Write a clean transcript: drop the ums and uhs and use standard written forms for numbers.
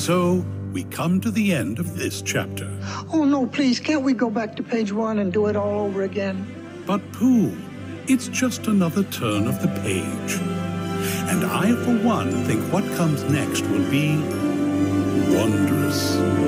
so we come to the end of this chapter. Oh, no, please, can't we go back to page 1 and do it all over again? But Pooh, it's just another turn of the page. And I, for one, think what comes next will be wondrous.